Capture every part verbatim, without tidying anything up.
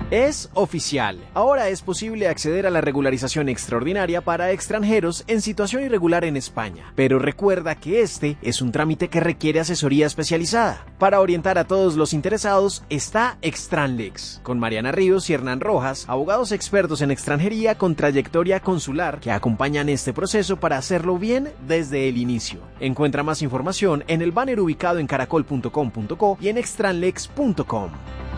Es oficial. Ahora es posible acceder a la regularización extraordinaria para extranjeros en situación irregular en España. Pero recuerda que este es un trámite que requiere asesoría especializada. Para orientar a todos los interesados está Extranlex, con Mariana Ríos y Hernán Rojas, abogados expertos en extranjería con trayectoria consular que acompañan este proceso para hacerlo bien desde el inicio. Encuentra más información en el banner ubicado en caracol punto com punto co y en extranlex punto com.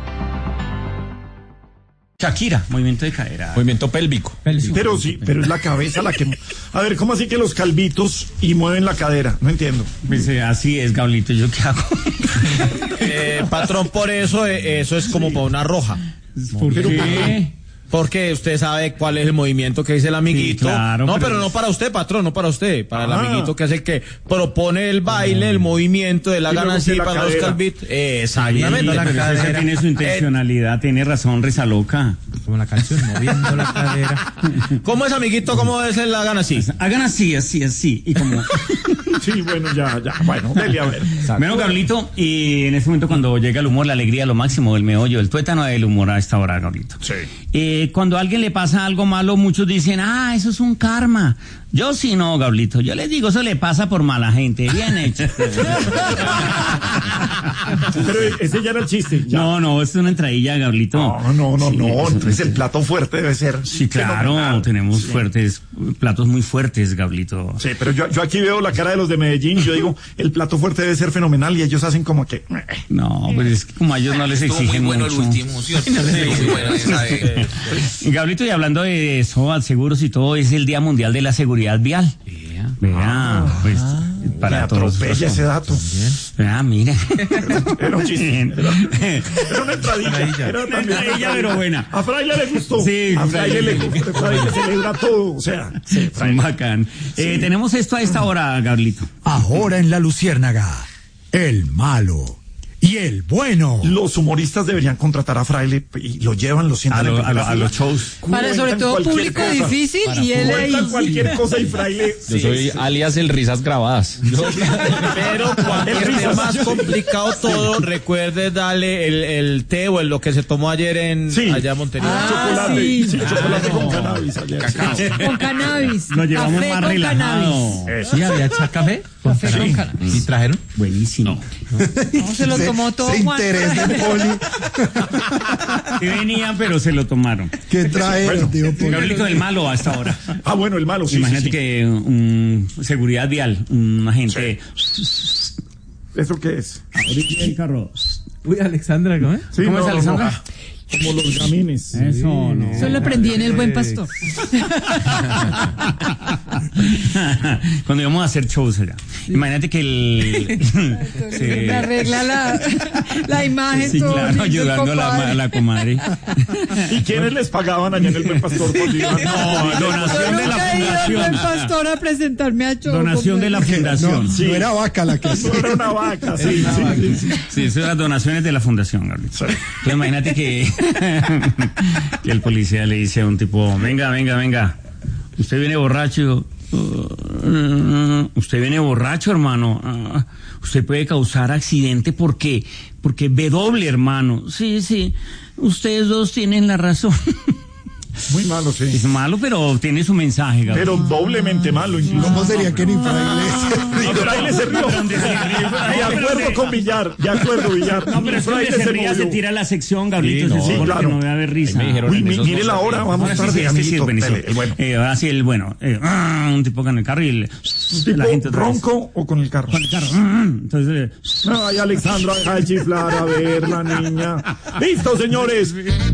Shakira, movimiento de cadera. Movimiento pélvico. pélvico. Pero sí, pero es la cabeza la que... A ver, ¿cómo así que los calvitos y mueven la cadera? No entiendo. Pues eh, así es, Gablito, ¿yo qué hago? eh, patrón, por eso, eh, eso es como sí. Para una roja. ¿Por pero, qué? Porque usted sabe cuál es el movimiento que dice el amiguito. Sí, claro, no, pero, pero no para usted, patrón, no para usted. Para ah. el amiguito que es el que propone el baile, el movimiento de la gana así para los calvitos. Eh, exactamente. La cadera tiene su intencionalidad, eh, tiene razón, risa loca. Como la canción, moviendo la cadera. ¿Cómo es, amiguito? ¿Cómo es la gana así? Hagan así, así, así. Y como... Sí, bueno, ya, ya. Bueno, dele a ver. Menos, Gablito, y en este momento cuando llega el humor, la alegría, lo máximo, el meollo, el tuétano del humor a esta hora, Gablito. Sí. Eh, cuando a alguien le pasa algo malo, muchos dicen, ah, eso es un karma. Yo sí no, Gablito. Yo les digo, eso le pasa por mala gente. Bien hecho. Pero ese ya era el chiste. Ya. No, no, esto es una entradilla, Gablito. No, no, no, sí, no. Entonces el plato fuerte debe ser. Sí, claro, fenomenal. Tenemos sí. fuertes, platos muy fuertes, Gablito. Sí, pero yo, yo aquí veo la cara de los de Medellín. Yo digo, el plato fuerte debe ser fenomenal y ellos hacen como que. No, pues es que como a ellos no les exigen muy bueno mucho. El último, ¿sí? Muy bueno esa de... Gablito, y hablando de eso, seguros y todo, es el Día Mundial de la Seguridad Vial. Vea, vea, ah, pues para todos. Atropella ese dato. Ah, mira. Era un chiste. Era, era una entradilla. Era una entradilla, pero buena. A Fraile le gustó. Sí, a Fraile le gustó. Fraile celebra todo. O sea, sí, bacán. Sí. Eh, tenemos esto a esta hora, Gablito. Ahora en La Luciérnaga, el malo y el bueno. Los humoristas deberían contratar a Fraile y lo llevan, lo sientan a, lo, en a, lo, a los shows. Para sobre todo público cosa. Difícil para y él ahí. Cualquier cosa y Fraile. Yo sí, soy sí. alias el risas grabadas. Yo, pero cuando esté más complicado todo, recuerde darle el, el té o el, lo que se tomó ayer en sí. allá en Montevideo. Ah, chocolate, sí. sí, chocolate ah, con no. cannabis ayer. Cacao. Con cannabis. Lo llevamos café más con relajado. Sí, había echar café. Con café con cannabis. ¿Y trajeron? Buenísimo. No, no se lo tomó todo se Juan. Interés de Poli. Sí venían, pero se lo tomaron. ¿Qué trae? Bueno, tío Poli? Gablito, del malo hasta ahora. Ah, bueno, el malo, sí. Imagínate sí, sí. que um, seguridad vial, un agente. Sí. ¿Eso qué es? Ahorita el carro. Uy, Alexandra, ¿cómo es? Sí, ¿Cómo no, es, Alexandra? No, no. Como los gamines. Eso sí. No. Eso lo aprendí en El Buen Pastor. Cuando íbamos a hacer shows allá. Sí. Imagínate que el... se me arregla la, la imagen. Sí, todo claro, ayudando a la, la comadre. ¿Y quiénes les pagaban allá en El Buen Pastor? Por no, donación de la fundación. El Buen Pastor a presentarme a show. Donación de la fundación. No, sí. No era vaca la que no era una vaca, sí, sí, vaca. sí, sí. Sí, eso eran donaciones de la fundación, Gabriel. Sí. Entonces imagínate que... que el policía le dice a un tipo, venga, venga, venga, usted viene borracho. Uh, usted viene borracho, hermano. Uh, usted puede causar accidente porque, porque ve doble, hermano. Sí, sí, ustedes dos tienen la razón. Muy malo, sí. Es malo, pero tiene su mensaje, Gabriel. Pero doblemente malo. Incluso. ¿Cómo sería que ni Fraile se rió? Fraile se rió. De acuerdo con Villar, de acuerdo, Villar. No, pero Fraile se ría, se tira la sección, Gabriel. Sí, no, sí, claro. No debe haber risa. Uy, mire la hora, vamos tarde, amiguito. Bueno. Eh, ahora sí, el bueno. Eh, un tipo con el carro y el... La gente ¿ronco o con el carro? Con el carro. Entonces... Ay, Alexandra, deja de chiflar, a ver, la niña. ¡Listo, señores!